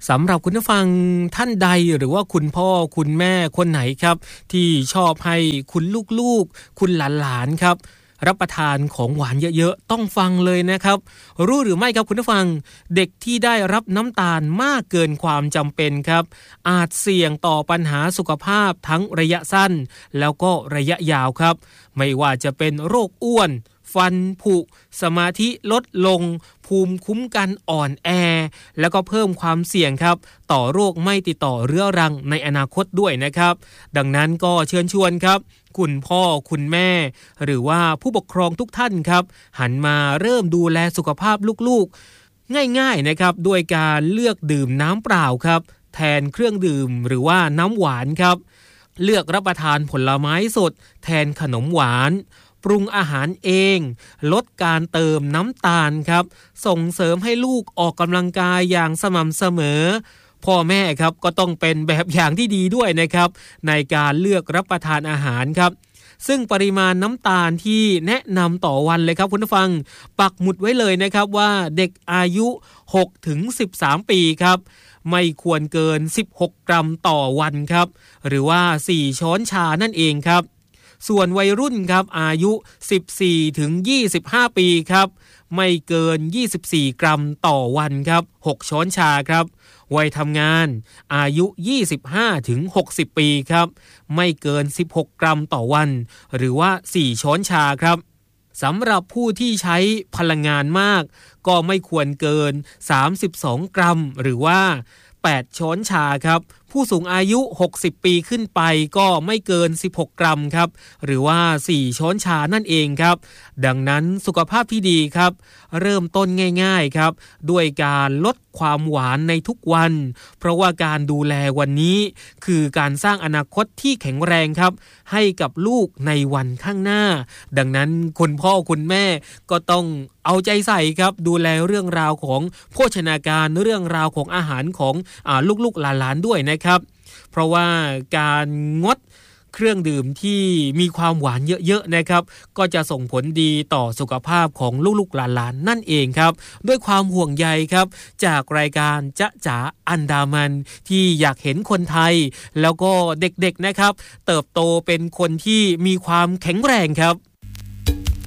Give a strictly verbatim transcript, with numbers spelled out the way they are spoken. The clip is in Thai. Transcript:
สำหรับคุณผู้ฟังท่านใดหรือว่าคุณพ่อคุณแม่คนไหนครับที่ชอบให้คุณลูกๆคุณหลานๆครับรับประทานของหวานเยอะๆต้องฟังเลยนะครับรู้หรือไม่ครับคุณผู้ฟังเด็กที่ได้รับน้ำตาลมากเกินความจำเป็นครับอาจเสี่ยงต่อปัญหาสุขภาพทั้งระยะสั้นแล้วก็ระยะยาวครับไม่ว่าจะเป็นโรคอ้วนฟันผุสมาธิลดลงภูมิคุ้มกันอ่อนแอแล้วก็เพิ่มความเสี่ยงครับต่อโรคไม่ติดต่อเรื้อรังในอนาคตด้วยนะครับดังนั้นก็เชิญชวนครับคุณพ่อคุณแม่หรือว่าผู้ปกครองทุกท่านครับหันมาเริ่มดูแลสุขภาพลูกๆง่ายๆนะครับด้วยการเลือกดื่มน้ำเปล่าครับแทนเครื่องดื่มหรือว่าน้ำหวานครับเลือกรับประทานผลไม้สดแทนขนมหวานปรุงอาหารเองลดการเติมน้ำตาลครับส่งเสริมให้ลูกออกกำลังกายอย่างสม่ำเสมอพ่อแม่ครับก็ต้องเป็นแบบอย่างที่ดีด้วยนะครับในการเลือกรับประทานอาหารครับซึ่งปริมาณน้ำตาลที่แนะนำต่อวันเลยครับคุณผู้ฟังปักหมุดไว้เลยนะครับว่าเด็กอายุ หกถึงสิบสาม ปีครับไม่ควรเกินสิบหกกรัมต่อวันครับหรือว่าสี่ช้อนชานั่นเองครับส่วนวัยรุ่นครับอายุ สิบสี่ถึงยี่สิบห้า ปีครับไม่เกินยี่สิบสี่กรัมต่อวันครับหกช้อนชาครับวัยทำงานอายุ ยี่สิบห้าถึงหกสิบ ปีครับไม่เกินสิบหกกรัมต่อวันหรือว่าสี่ช้อนชาครับสำหรับผู้ที่ใช้พลังงานมากก็ไม่ควรเกินสามสิบสองกรัมหรือว่าแปดช้อนชาครับผู้สูงอายุหกสิบปีขึ้นไปก็ไม่เกินสิบหกกรัมครับหรือว่าสี่ช้อนชานั่นเองครับดังนั้นสุขภาพที่ดีครับเริ่มต้นง่ายๆครับด้วยการลดความหวานในทุกวันเพราะว่าการดูแลวันนี้คือการสร้างอนาคตที่แข็งแรงครับให้กับลูกในวันข้างหน้าดังนั้นคุณพ่อคุณแม่ก็ต้องเอาใจใส่ครับดูแลเรื่องราวของโภชนาการเรื่องราวของอาหารของอ่าลูกๆหลานๆด้วยนะครับเพราะว่าการงดเครื่องดื่มที่มีความหวานเยอะๆนะครับก็จะส่งผลดีต่อสุขภาพของลูกๆหลานๆนั่นเองครับด้วยความห่วงใยครับจากรายการจ๊ะจ๋าอันดามันที่อยากเห็นคนไทยแล้วก็เด็กๆนะครับเติบโตเป็นคนที่มีความแข็งแรงครับ